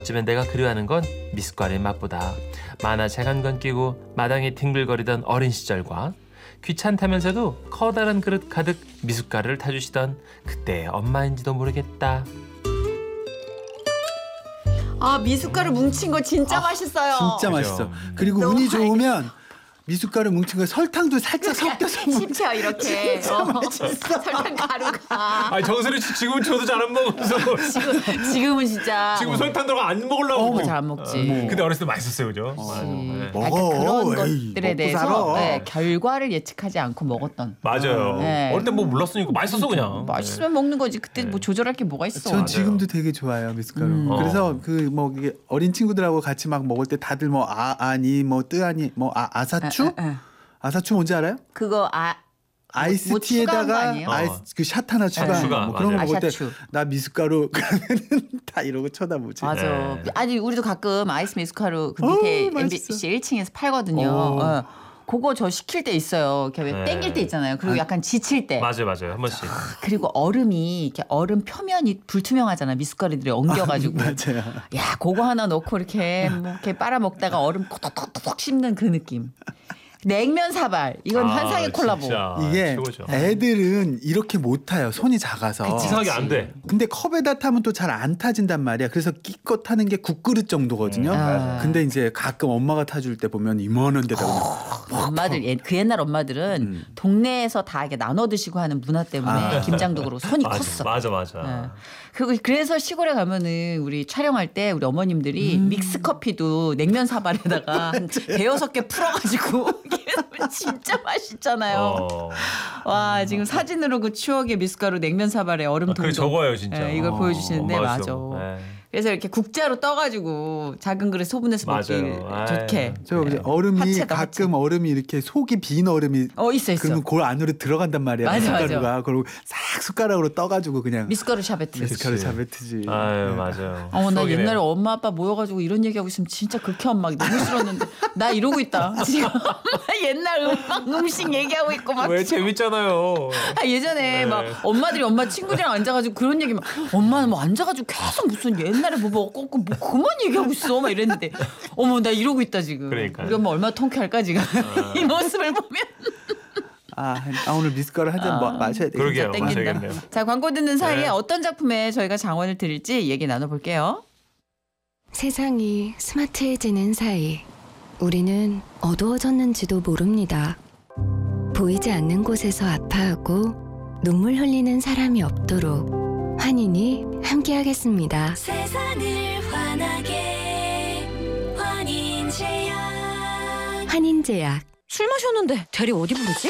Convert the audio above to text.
요즘엔 내가 그리워하는 건 미숫가루의 맛보다 만화책 한 권 끼고 마당에 뒹굴거리던 어린 시절과 귀찮다면서도 커다란 그릇 가득 미숫가루를 타주시던 그때의 엄마인지도 모르겠다. 아, 미숫가루 뭉친 거 진짜 맛있어요. 진짜 그죠? 맛있어. 그리고 너무 운이 좋으면 미숫가루 뭉친 거 설탕도 살짝 섞여서 씹혀 이렇게. 설탕 가루가. 아니 정수리 지금은 저도 잘 안 먹어서 지금은 진짜 지금 설탕 들어가 안 먹으려고. 잘 안 먹지. 근데 어렸을 때 맛있었어요, 그죠? 네. 먹어. 그런 에이, 것들에 먹고 대해서 살아. 네, 결과를 예측하지 않고 먹었던. 맞아요. 네. 어릴 때 뭐 몰랐으니까 맛있었어 그냥. 맛있으면 먹는 거지. 그때 뭐 조절할 게 뭐가 있어. 전 지금도 되게 좋아해요 미숫가루. 그래서 그 뭐 어린 친구들하고 같이 막 먹을 때 다들 뭐 아니 뭐 뜨아니 뭐 아사추? 아사추 뭔지 알아요? 그거 아이스티에다가 추가한 거 아니에요? 아이스 그 샷 하나 추가한 추가, 거 뭐 그런 거 맞아요. 먹을 때 아샤추. 나 미숫가루 그러면은 다 이러고 쳐다보지. 맞아. 네. 아니 우리도 가끔 아이스 미숫가루 그 밑에 맛있어. MBC 1층에서 팔거든요. 그거 저 시킬 때 있어요. 이렇게 왜 네. 땡길 때 있잖아요. 그리고 약간 지칠 때. 맞아요, 맞아요. 한 번씩. 그리고 얼음이 이렇게 얼음 표면이 불투명하잖아. 미숫가루들이 엉겨가지고. 맞아요. 야, 그거 하나 넣고 이렇게 뭐 이렇게 빨아 먹다가 얼음 코덕코덕 씹는 그 느낌. 냉면 사발. 이건 환상의 콜라보. 진짜 이게 최고죠. 애들은 이렇게 못 타요. 손이 작아서. 이상하게 안 돼. 근데 컵에다 타면 또 잘 안 타진단 말이야. 그래서 끼껏 타는 게 국그릇 정도거든요. 맞아요. 근데 이제 가끔 엄마가 타줄 때 보면 이만한 데다가 엄마들 그 옛날 엄마들은 동네에서 다 이렇게 나눠 드시고 하는 문화 때문에 김장도 그렇고 손이 컸어. 맞아. 네. 그리고 그래서 시골에 가면은 우리 촬영할 때 우리 어머님들이 믹스 커피도 냉면 사발에다가 한 대여섯 개 풀어가지고 이게 진짜 맛있잖아요. 와, 지금 사진으로 그 추억의 미숫가루 냉면 사발에 얼음 그래 동동. 적어요 진짜. 네, 이걸 보여주시는데 엄마가 맞아. 쓰고. 네. 그래서 이렇게 국자로 떠가지고 작은 그릇 소분해서 먹기 맞아요. 좋게. 저 이제 얼음이 하체다, 가끔 얼음이 이렇게 속이 빈 얼음이 있어. 그러면 그 안으로 들어간단 말이야. 맞아, 미숫가루가. 그리고 싹 숟가락으로 떠가지고 그냥 미숫가루 샤베트. 미숫가루 샤베트지. 아유 맞아요. 나 추억이네요. 옛날에 엄마 아빠 모여가지고 이런 얘기하고 있으면 진짜 그렇게 엄마 너무 싫었는데 나 이러고 있다. 지금 옛날 음식 얘기하고 있고 막. 왜 재밌잖아요. 예전에 막 엄마들이 엄마 친구들이랑 앉아가지고 그런 얘기 막 엄마는 뭐 앉아가지고 계속 무슨 옛날에 뭐 먹고 뭐 그만 얘기하고 있어 막 이랬는데 어머 나 이러고 있다 지금. 그러니까요. 우리 엄마 얼마나 통쾌할까 지금 이 모습을 보면. 오늘 미숫가루 한 잔 마셔야 되겠다. 그러게요. 땡긴다. 마셔야겠네요. 자, 광고 듣는 사이에 네. 어떤 작품에 저희가 장원을 드릴지 얘기 나눠볼게요. 세상이 스마트해지는 사이 우리는 어두워졌는지도 모릅니다. 보이지 않는 곳에서 아파하고 눈물 흘리는 사람이 없도록 환인이 함께하겠습니다. 세상을 환하게 환인제약. 환인제약. 술 마셨는데 대리 어디 부르지?